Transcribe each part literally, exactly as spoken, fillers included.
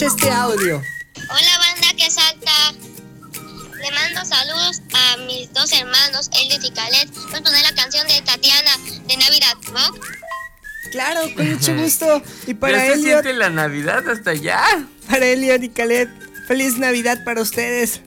este audio. Hola banda que salta. Le mando saludos a mis dos hermanos, Elliot y Khaled. ¿Puedes poner la canción de Tatiana de Navidad Rock? Claro, con mucho gusto. Y para ¿Ya se Elliot, siente la Navidad hasta allá? para Elliot y Khaled, feliz Navidad para ustedes.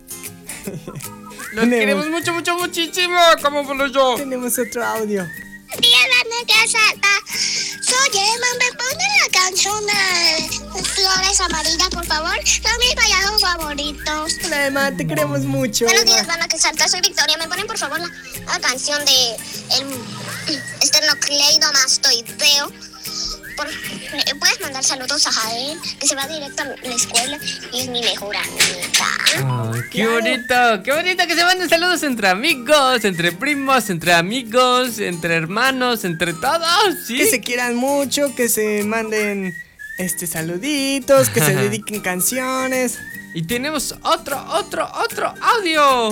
Los Tenemos- queremos mucho, mucho, muchísimo. ¿Cómo por yo? Tenemos otro audio. Día banda que salta. Soy Emma, ¿me ponen la canción de Flores Amarillas, por favor? Son mis payasos favoritos. Hola Emma, te queremos mucho. Buenos días, Emma. banda que salta. Soy Victoria. ¿Me ponen, por favor, la, la canción de el esternocleidomastoideo? Por, eh, ¿Puedes mandar saludos a Jael, que se va directo a la escuela y es mi mejor amiga? Ay, qué Claro. bonito, qué bonito que se manden saludos entre amigos, entre primos, entre amigos, entre hermanos, entre todos, ¿sí? Que se quieran mucho, que se manden este saluditos, que se dediquen canciones. Y tenemos otro, otro, otro audio.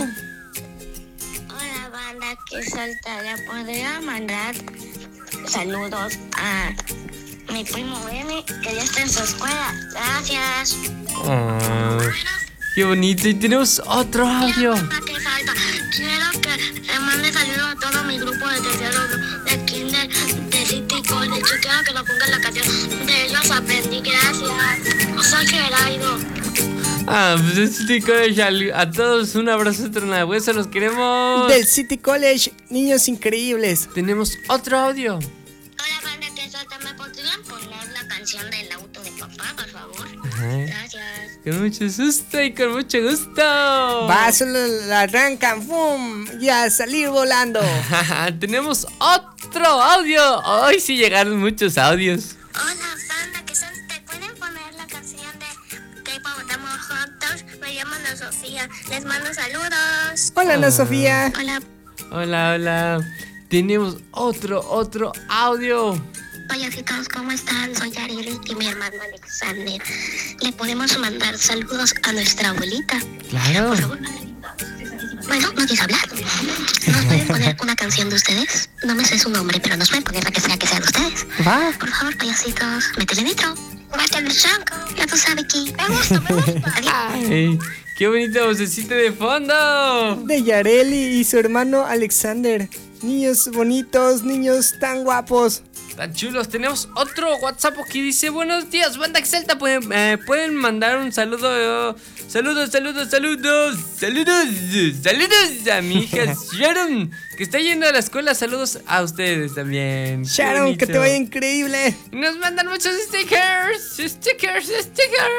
Hola, banda que salta. ¿Le podría mandar saludos a mi primo M, que ya está en su escuela? Gracias. Ah, qué bonito, y tenemos otro audio. Banda que salta. Quiero que le mande saludos a todo mi grupo de tercero de kinder de City College. Yo quiero que lo pongan la canción de ellos aprendí. Gracias. Soy Gerardo. Ah, pues es chico, a todos un abrazo hueso, los queremos. Del City College, niños increíbles. Tenemos otro audio. Hola, banda que salta. ¿Me podrían poner la canción del auto de papá, por favor? Ajá. Gracias. Con mucho susto y con mucho gusto. Va, solo la arrancan, ¡fum! Y a salir volando. Tenemos otro audio. Hoy sí llegaron muchos audios. Hola, banda que salta. ¿Te pueden poner la canción de Te Bogotamos Hot Dogs? Me llamo Ana Sofía. Les mando saludos. Hola Ana Ah. Sofía. Hola. Hola, hola. Tenemos otro, otro audio. Payasitos, ¿cómo están? Soy Arely y mi hermano Alexander. ¿Le podemos mandar saludos a nuestra abuelita? Claro. Por favor. Bueno, no quieres hablar. ¿Nos pueden poner una canción de ustedes? No me sé su nombre, pero nos pueden poner la que sea que sea de ustedes. Va. Por favor, payasitos, métele nitro. Métele chanco. Ya tú sabes que me gusta, me gusta. Adiós. Ay, qué bonita vocecita de fondo. De Yareli y su hermano Alexander. Niños bonitos, niños tan guapos. Tan chulos. Tenemos otro WhatsApp que dice: buenos días, banda Excelta. Pueden, eh, pueden mandar un saludo. eh, saludos, saludos, saludos. Saludos, saludos a mi hija Sharon, que está yendo a la escuela. Saludos a ustedes también. Qué Sharon, que te bonito. vaya increíble. Y nos mandan muchos stickers. Stickers, stickers.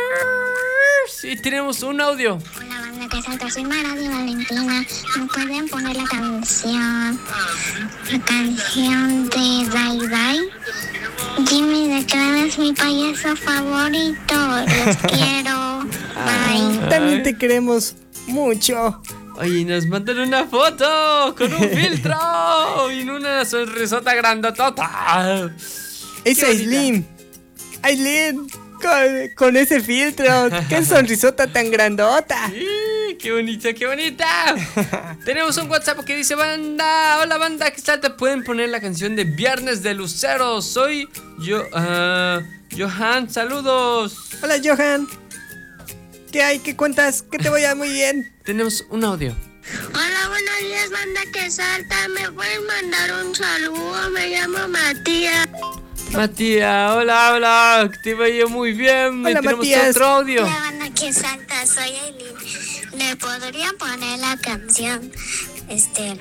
Y tenemos un audio. Hola, banda que salta. Soy Mara de Valentina. ¿Me pueden poner la canción? La canción de Dai Dai. Jimmy de Clan es mi payaso favorito. Los quiero. Bye. También te queremos mucho. Oye, nos mandan una foto con un filtro y una sonrisota grandotota. Es Qué bonita. Aislinn. Aislinn, con, con ese filtro. Qué sonrisota tan grandota. Sí, qué bonita, qué bonita. Tenemos un WhatsApp que dice: banda, hola banda, que salta. Pueden poner la canción de Viernes de Lucero. Soy yo, ah, Johan, saludos. Hola Johan. ¿Qué hay? ¿Qué cuentas? Que te vaya muy bien. Tenemos un audio. Hola, buenos días, banda que salta. ¿Me pueden mandar un saludo? Me llamo Matías. Matías, hola, hola, que te vaya muy bien. Hola, Y tenemos Matías. otro audio. Hola, banda que salta. Soy Eileen. ¿Me podrían poner la canción este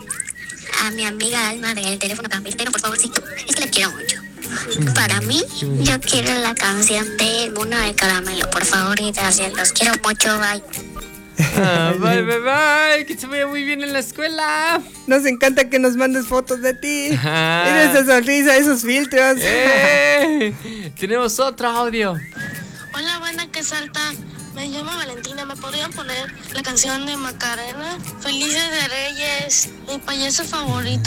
a mi amiga Alma del teléfono campintero, por favorcito? Es que la quiero mucho. Para mí, yo quiero la canción de El Mundo de Caramelo, por favor, y gracias. Los quiero mucho. Bye. Ah, bye, bye, bye. Que te vaya muy bien en la escuela. Nos encanta que nos mandes fotos de ti. Ajá. Y de esa sonrisa, esos filtros. ¡Eh! Tenemos otro audio. Hola, banda que salta. Me llamo Valentina. ¿Me podrían poner la canción de Macarena? Felices de Reyes, mi payaso favorito.